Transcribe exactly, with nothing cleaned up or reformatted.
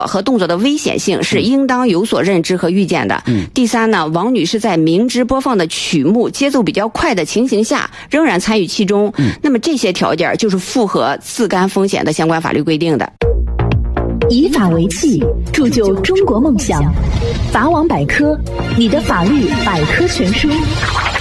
和动作的危险性是应当有所认知和预见的。嗯。第三呢，王女士在明知播放的曲目节奏比较快的情形下，仍然参与其中，嗯，那么这些条件就是符合自甘风险的相关法律规定的。 以法为器，铸就中国梦想。法网百科，你的法律百科全书。